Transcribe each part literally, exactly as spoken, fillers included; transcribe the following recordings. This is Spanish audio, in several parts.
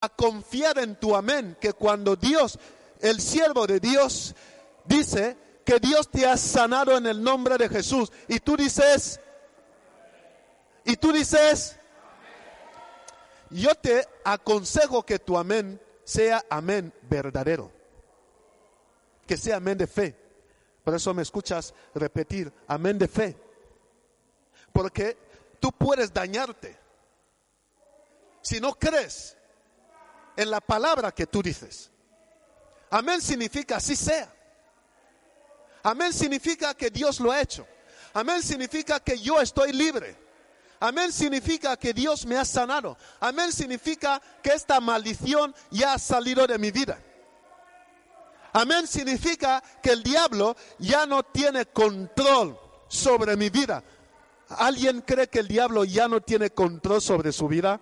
a confiar en tu amén, que cuando Dios, el siervo de Dios, dice que Dios te ha sanado en el nombre de Jesús, y tú dices, y tú dices, yo te aconsejo que tu amén sea amén verdadero, que sea amén de fe. Por eso me escuchas repetir, amén de fe, porque tú puedes dañarte si no crees en la palabra que tú dices. Amén significa así sea. Amén significa que Dios lo ha hecho. Amén significa que yo estoy libre. Amén significa que Dios me ha sanado. Amén significa que esta maldición ya ha salido de mi vida. Amén significa que el diablo ya no tiene control sobre mi vida. ¿Alguien cree que el diablo ya no tiene control sobre su vida?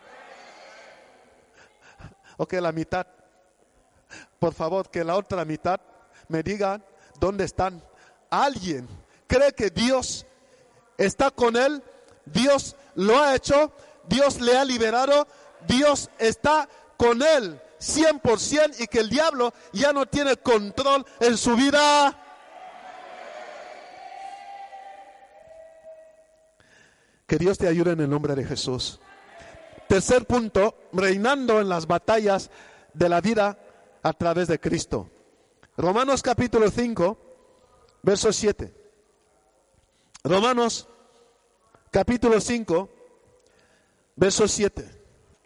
Ok, la mitad. Por favor, que la otra mitad me digan dónde están. ¿Alguien cree que Dios está con él? Dios lo ha hecho, Dios le ha liberado, Dios está con él cien por ciento y que el diablo ya no tiene control en su vida. Que Dios te ayude en el nombre de Jesús. Tercer punto, reinando en las batallas de la vida a través de Cristo. Romanos capítulo cinco, verso siete. Romanos capítulo cinco, verso siete.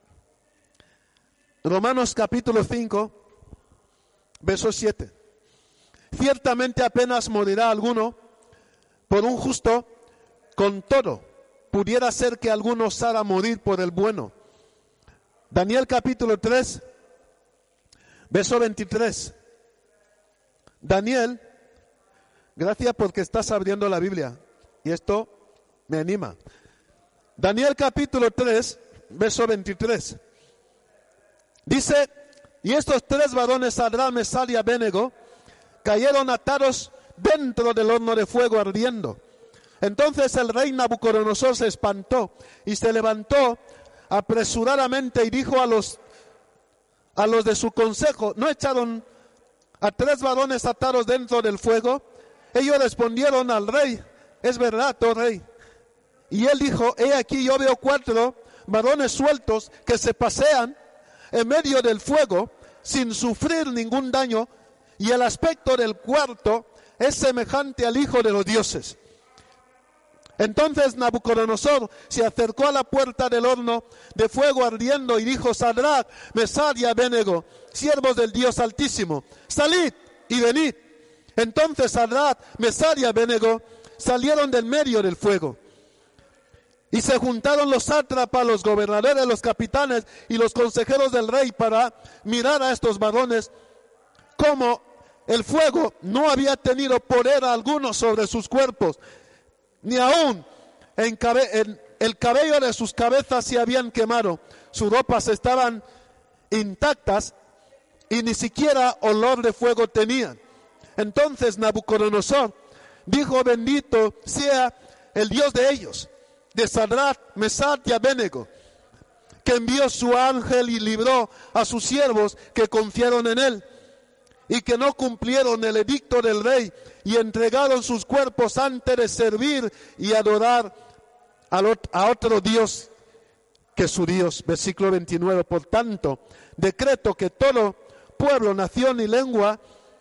Romanos capítulo cinco, verso siete. Ciertamente apenas morirá alguno por un justo, con todo pudiera ser que alguno osara morir por el bueno. Daniel capítulo tres, verso veintitrés. Daniel, gracias porque estás abriendo la Biblia y esto me anima. Daniel capítulo tres, verso veintitrés. Dice, y estos tres varones, Sadrach, Mesach y Abednego, cayeron atados dentro del horno de fuego ardiendo. Entonces el rey Nabucodonosor se espantó y se levantó apresuradamente y dijo a los, a los de su consejo, ¿no echaron a tres varones atados dentro del fuego? Ellos respondieron al rey, es verdad, oh rey. Y él dijo, he aquí yo veo cuatro varones sueltos que se pasean en medio del fuego sin sufrir ningún daño, y el aspecto del cuarto es semejante al Hijo de los dioses. Entonces Nabucodonosor se acercó a la puerta del horno de fuego ardiendo y dijo, Sadrach, Mesach y Abednego, siervos del Dios Altísimo, salid y venid. Entonces Sadrach, Mesach y Abednego salieron del medio del fuego. Y se juntaron los sátrapas, los gobernadores, los capitanes y los consejeros del rey para mirar a estos varones, como el fuego no había tenido poder alguno sobre sus cuerpos, ni aún en cabe- en el cabello de sus cabezas se habían quemado, sus ropas estaban intactas y ni siquiera olor de fuego tenían. Entonces Nabucodonosor dijo, bendito sea el Dios de ellos, de Sadrach, Mesach y Abednego, que envió su ángel y libró a sus siervos que confiaron en él y que no cumplieron el edicto del rey y entregaron sus cuerpos antes de servir y adorar a otro Dios que su Dios. Versículo veintinueve. Por tanto, decreto que todo pueblo, nación y lengua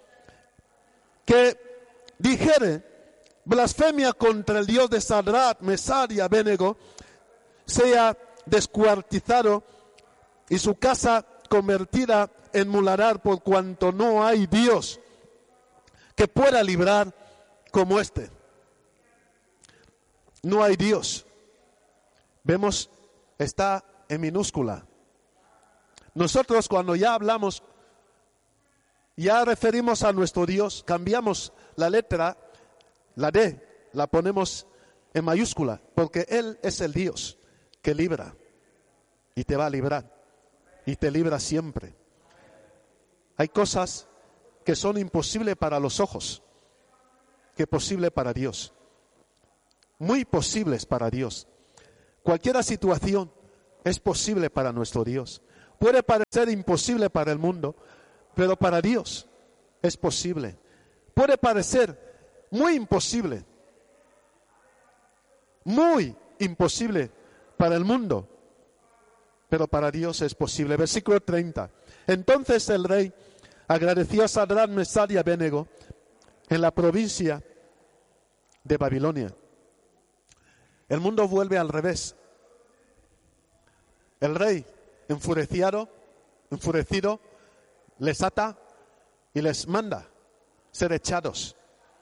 que dijere blasfemia contra el Dios de Sadrach, Mesach y Abednego sea descuartizado y su casa convertida en muladar, por cuanto no hay Dios que pueda librar como este. No hay Dios. Vemos, está en minúscula. Nosotros cuando ya hablamos, ya referimos a nuestro Dios, cambiamos la letra, la D, la ponemos en mayúscula, porque Él es el Dios que libra y te va a librar y te libra siempre. Hay cosas que son imposibles para los ojos, que posible para Dios, muy posibles para Dios. Cualquier situación es posible para nuestro Dios. Puede parecer imposible para el mundo, pero para Dios es posible. Puede parecer muy imposible, muy imposible para el mundo, pero para Dios es posible. Versículo treinta. Entonces el rey agradeció a Sadrach, Mesach y Abednego en la provincia de Babilonia. El mundo vuelve al revés. El rey enfurecido, enfurecido, les ata y les manda ser echados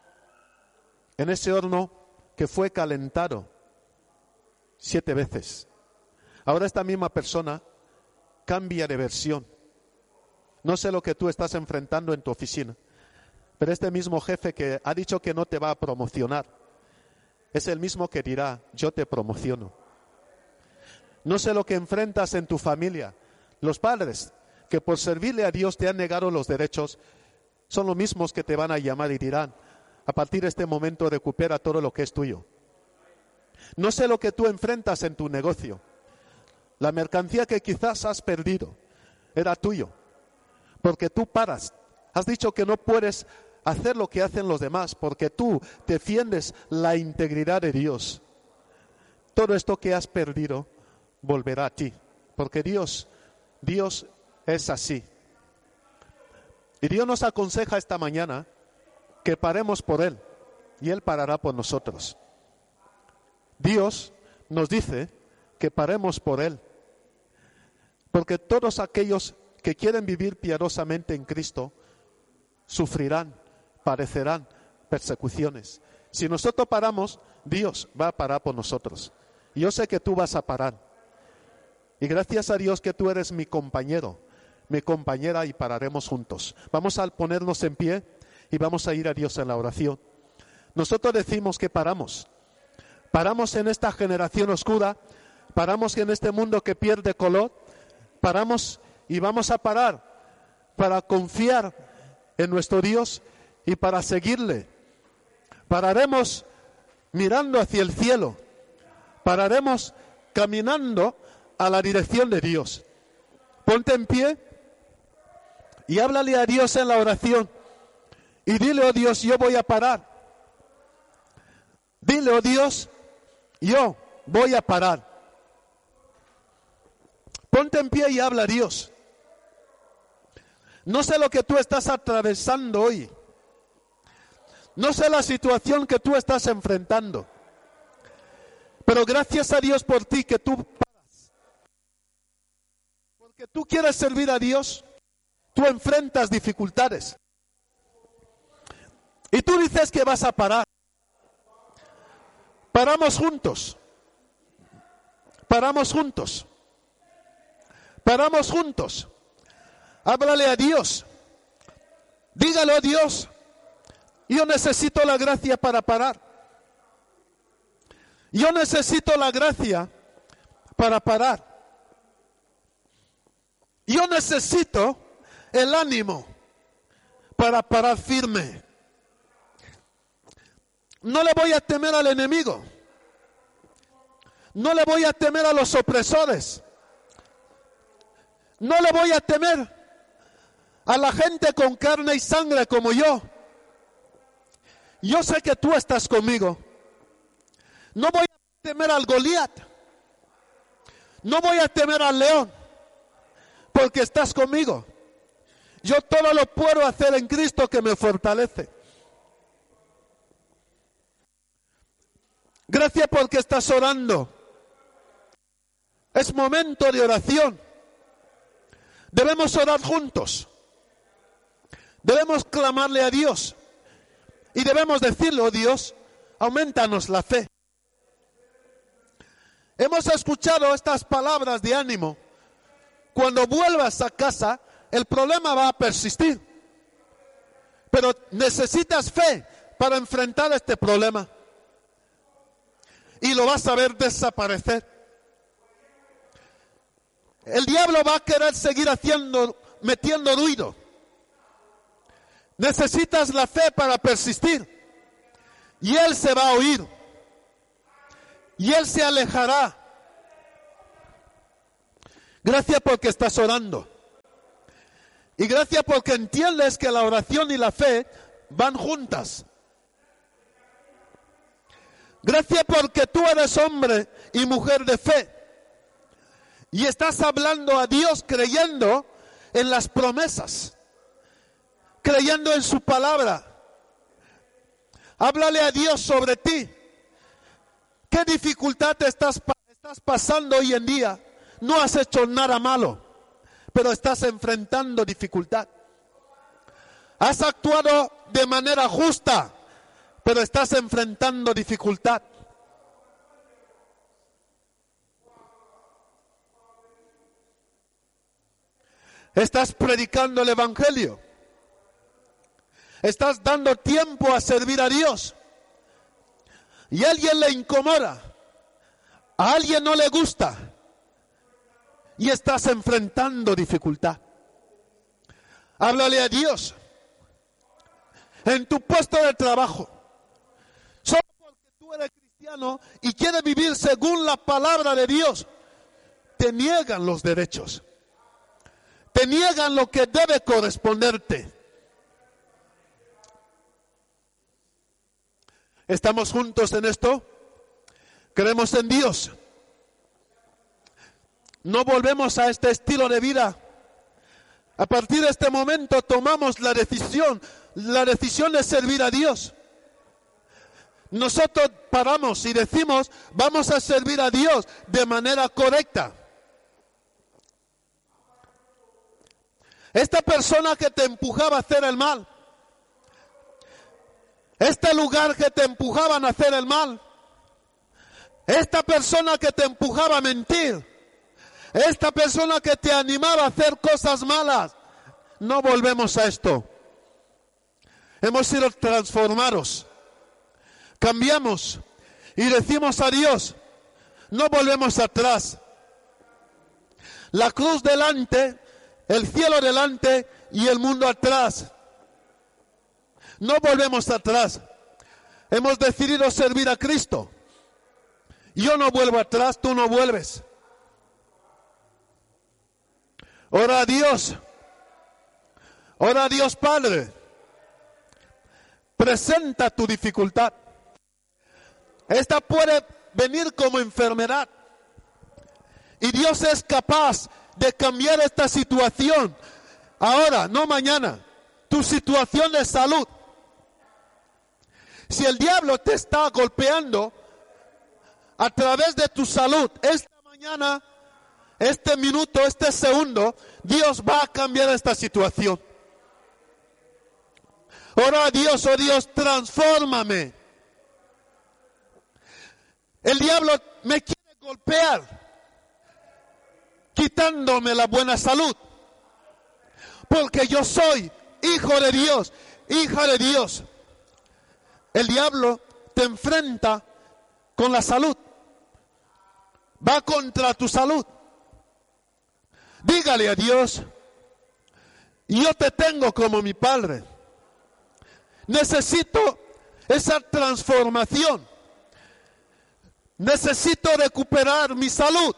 en ese horno que fue calentado siete veces. Ahora esta misma persona cambia de versión. No sé lo que tú estás enfrentando en tu oficina, pero este mismo jefe que ha dicho que no te va a promocionar, es el mismo que dirá, yo te promociono. No sé lo que enfrentas en tu familia. Los padres que por servirle a Dios te han negado los derechos, son los mismos que te van a llamar y dirán, a partir de este momento recupera todo lo que es tuyo. No sé lo que tú enfrentas en tu negocio. La mercancía que quizás has perdido era tuyo, porque tú paras. Has dicho que no puedes hacer lo que hacen los demás, porque tú defiendes la integridad de Dios. Todo esto que has perdido volverá a ti, porque Dios, Dios es así. Y Dios nos aconseja esta mañana que paremos por Él, y Él parará por nosotros. Dios nos dice que paremos por Él, porque todos aquellos que quieren vivir piadosamente en Cristo sufrirán, padecerán persecuciones. Si nosotros paramos, Dios va a parar por nosotros. Y yo sé que tú vas a parar. Y gracias a Dios que tú eres mi compañero, mi compañera, y pararemos juntos. Vamos a ponernos en pie y vamos a ir a Dios en la oración. Nosotros decimos que paramos. Paramos en esta generación oscura, paramos en este mundo que pierde color, paramos y vamos a parar para confiar en nuestro Dios y para seguirle. Pararemos mirando hacia el cielo, pararemos caminando a la dirección de Dios. Ponte en pie y háblale a Dios en la oración y dile, oh Dios, yo voy a parar. Dile, oh Dios, yo voy a parar. Ponte en pie y habla a Dios. No sé lo que tú estás atravesando hoy. No sé la situación que tú estás enfrentando. Pero gracias a Dios por ti que tú paras. Porque tú quieres servir a Dios, tú enfrentas dificultades. Y tú dices que vas a parar. Paramos juntos. Paramos juntos. Paramos juntos. Háblale a Dios. Dígale a Dios, yo necesito la gracia para parar. Yo necesito la gracia para parar. Yo necesito el ánimo para parar firme. No le voy a temer al enemigo. No le voy a temer a los opresores. No le voy a temer a la gente con carne y sangre como yo. Yo sé que tú estás conmigo. No voy a temer al Goliat. No voy a temer al león, porque estás conmigo. Yo todo lo puedo hacer en Cristo que me fortalece. Gracias porque estás orando. Es momento de oración. Debemos orar juntos. Debemos clamarle a Dios. Y debemos decirle, oh Dios, aumentanos la fe. Hemos escuchado estas palabras de ánimo. Cuando vuelvas a casa, el problema va a persistir. Pero necesitas fe para enfrentar este problema. Y lo vas a ver desaparecer. El diablo va a querer seguir haciendo, metiendo ruido. Necesitas la fe para persistir. Y él se va a oír. Y él se alejará. Gracias porque estás orando. Y gracias porque entiendes que la oración y la fe van juntas. Gracias porque tú eres hombre y mujer de fe. Y estás hablando a Dios creyendo en las promesas, creyendo en su palabra. Háblale a Dios sobre ti. ¿Qué dificultad te estás, estás pasando hoy en día? No has hecho nada malo, pero estás enfrentando dificultad. Has actuado de manera justa, pero estás enfrentando dificultad. Estás predicando el Evangelio. Estás dando tiempo a servir a Dios. Y a alguien le incomoda. A alguien no le gusta. Y estás enfrentando dificultad. Háblale a Dios. En tu puesto de trabajo. Solo porque tú eres cristiano y quieres vivir según la palabra de Dios, te niegan los derechos. Te niegan lo que debe corresponderte. ¿Estamos juntos en esto? Creemos en Dios. No volvemos a este estilo de vida. A partir de este momento tomamos la decisión, la decisión de servir a Dios. Nosotros paramos y decimos, vamos a servir a Dios de manera correcta. Esta persona que te empujaba a hacer el mal, este lugar que te empujaban a hacer el mal, esta persona que te empujaba a mentir, esta persona que te animaba a hacer cosas malas, no volvemos a esto. Hemos sido transformados, cambiamos y decimos a Dios, no volvemos atrás. La cruz delante, el cielo delante y el mundo atrás. No volvemos atrás. Hemos decidido servir a Cristo. Yo no vuelvo atrás, tú no vuelves. Ora a Dios. Ora a Dios Padre. Presenta tu dificultad. Esta puede venir como enfermedad. Y Dios es capaz de cambiar esta situación. Ahora, no mañana. Tu situación de salud. Si el diablo te está golpeando a través de tu salud, esta mañana, este minuto, este segundo, Dios va a cambiar esta situación. Ora a Dios, oh Dios, transfórmame. El diablo me quiere golpear, quitándome la buena salud, porque yo soy hijo de Dios, hija de Dios. El diablo te enfrenta con la salud, va contra tu salud. Dígale a Dios, yo te tengo como mi Padre. Necesito esa transformación. Necesito recuperar mi salud.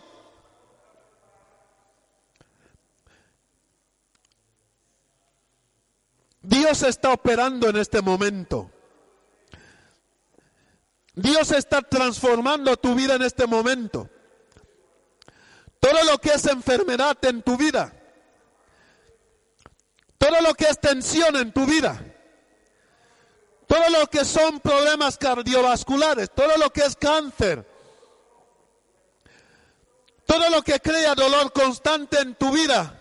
Dios está operando en este momento. Dios está transformando tu vida en este momento. Todo lo que es enfermedad en tu vida, todo lo que es tensión en tu vida, todo lo que son problemas cardiovasculares, todo lo que es cáncer, todo lo que crea dolor constante en tu vida,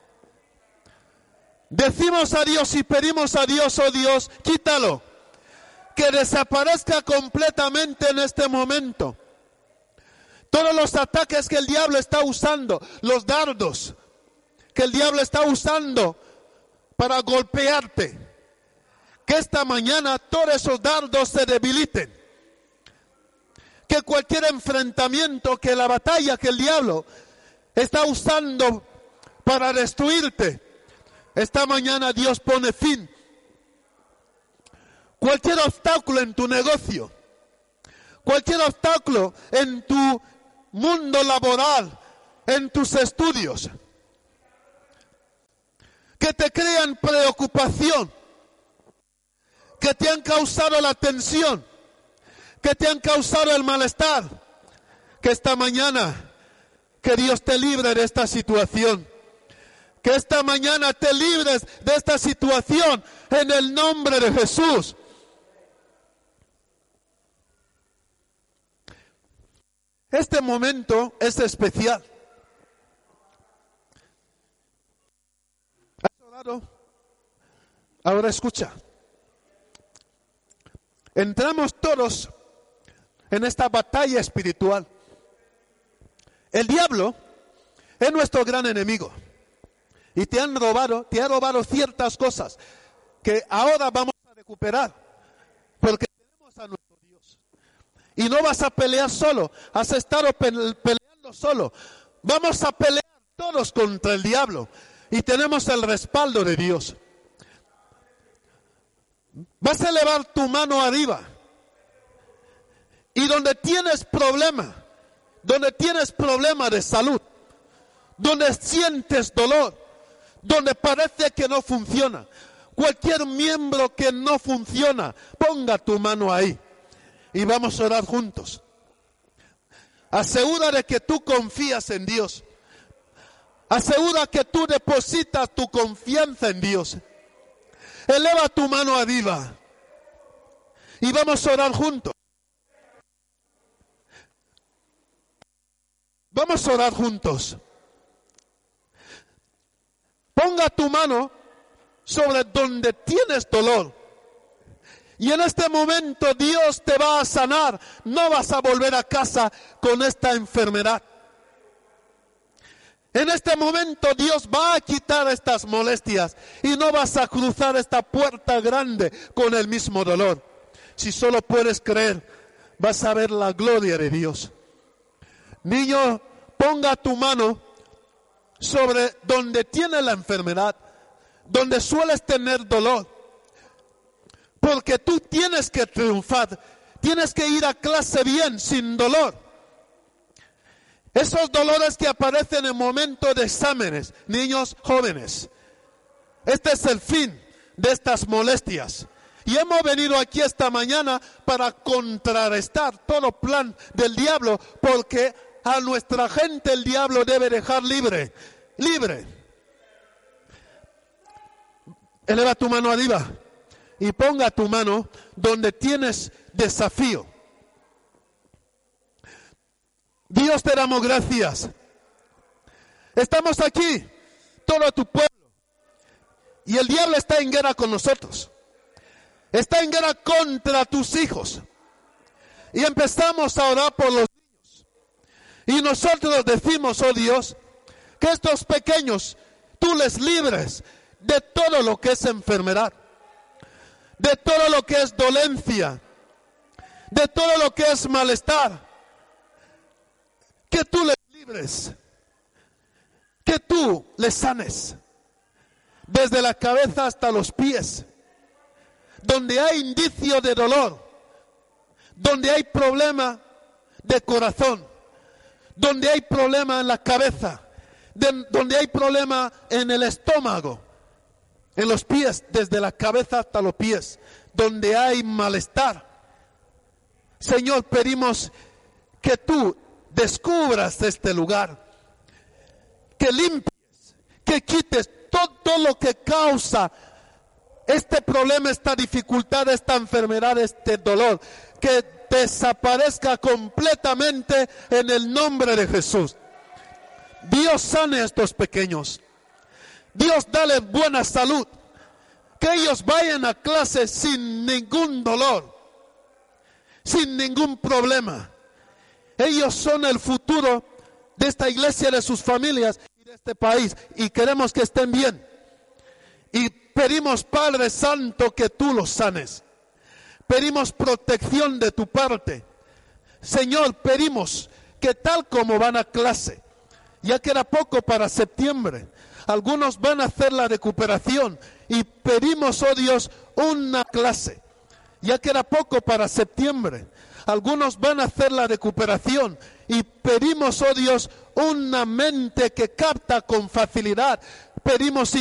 decimos a Dios y pedimos a Dios, oh Dios, quítalo. Que desaparezca completamente en este momento. Todos los ataques que el diablo está usando, los dardos que el diablo está usando para golpearte, que esta mañana todos esos dardos se debiliten. Que cualquier enfrentamiento, que la batalla que el diablo está usando para destruirte, esta mañana Dios pone fin. Cualquier obstáculo en tu negocio, cualquier obstáculo en tu mundo laboral, en tus estudios, que te crean preocupación, que te han causado la tensión, que te han causado el malestar, que esta mañana, que Dios te libre de esta situación, que esta mañana te libres de esta situación en el nombre de Jesús. Este momento es especial. ¿Has orado? Ahora escucha. Entramos todos en esta batalla espiritual. El diablo es nuestro gran enemigo. Y te han robado, te ha robado ciertas cosas que ahora vamos a recuperar. Porque tenemos a nuestro Dios. Y no vas a pelear solo, has estado peleando solo. Vamos a pelear todos contra el diablo. Y tenemos el respaldo de Dios. Vas a elevar tu mano arriba. Y donde tienes problema, donde tienes problema de salud, donde sientes dolor, donde parece que no funciona, cualquier miembro que no funciona, ponga tu mano ahí. Y vamos a orar juntos. Asegura de que tú confías en Dios. Asegura que tú depositas tu confianza en Dios. Eleva tu mano arriba. Y vamos a orar juntos. Vamos a orar juntos. Ponga tu mano sobre donde tienes dolor. Y en este momento Dios te va a sanar. No vas a volver a casa con esta enfermedad. En este momento Dios va a quitar estas molestias y no vas a cruzar esta puerta grande con el mismo dolor. Si solo puedes creer, vas a ver la gloria de Dios. Niño, ponga tu mano sobre donde tienes la enfermedad, donde sueles tener dolor. Porque tú tienes que triunfar, tienes que ir a clase bien, sin dolor. Esos dolores que aparecen en momentos de exámenes, niños jóvenes. Este es el fin de estas molestias. Y hemos venido aquí esta mañana para contrarrestar todo plan del diablo, porque a nuestra gente el diablo debe dejar libre, libre. Eleva tu mano arriba. Y ponga tu mano donde tienes desafío. Dios, te damos gracias. Estamos aquí, todo tu pueblo. Y el diablo está en guerra con nosotros. Está en guerra contra tus hijos. Y empezamos a orar por los niños. Y nosotros decimos, oh Dios, que estos pequeños tú les libres de todo lo que es enfermedad, de todo lo que es dolencia, de todo lo que es malestar, que tú les libres, que tú les sanes, desde la cabeza hasta los pies, donde hay indicio de dolor, donde hay problema de corazón, donde hay problema en la cabeza, de, donde hay problema en el estómago, en los pies, desde la cabeza hasta los pies, donde hay malestar. Señor, pedimos que tú descubras este lugar, que limpies, que quites todo lo que causa este problema, esta dificultad, esta enfermedad, este dolor, que desaparezca completamente en el nombre de Jesús. Dios, sane a estos pequeños. Dios, dale buena salud, que ellos vayan a clase sin ningún dolor, sin ningún problema. Ellos son el futuro de esta iglesia, de sus familias y de este país, y queremos que estén bien. Y pedimos, Padre Santo, que tú los sanes. Pedimos protección de tu parte. Señor, pedimos que tal como van a clase, ya queda poco para septiembre, algunos van a hacer la recuperación y pedimos, oh Dios, una clase. Ya queda poco para septiembre. Algunos van a hacer la recuperación y pedimos, oh Dios, una mente que capta con facilidad. Pedimos